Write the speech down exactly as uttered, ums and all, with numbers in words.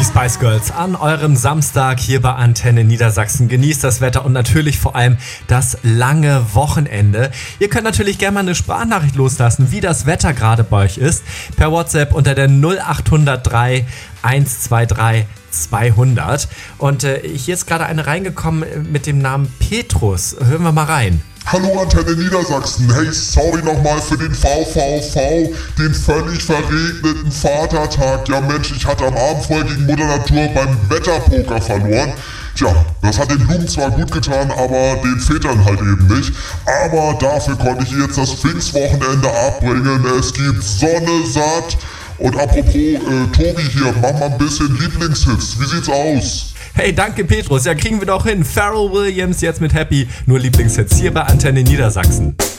Spice Girls an eurem Samstag hier bei Antenne Niedersachsen. Genießt das Wetter und natürlich vor allem das lange Wochenende. Ihr könnt natürlich gerne mal eine Sprachnachricht loslassen, wie das Wetter gerade bei euch ist. Per WhatsApp unter der null acht null drei eins zwei drei zweihundert. Und äh, hier ist gerade eine reingekommen mit dem Namen Petrus. Hören wir mal rein. Hallo Antenne Niedersachsen, hey, sorry nochmal für den V V V, den völlig verregneten Vatertag. Ja Mensch, ich hatte am Abend vorher gegen Mutter Natur beim Wetterpoker verloren. Tja, das hat den Blumen zwar gut getan, aber den Vätern halt eben nicht. Aber dafür konnte ich jetzt das Pfingstwochenende abbringen. Es gibt Sonne satt. Und apropos, äh, Tobi hier, mach mal ein bisschen Lieblingshits. Wie sieht's aus? Hey, danke Petrus, ja kriegen wir doch hin. Pharrell Williams jetzt mit Happy, nur Lieblingshits hier bei Antenne Niedersachsen.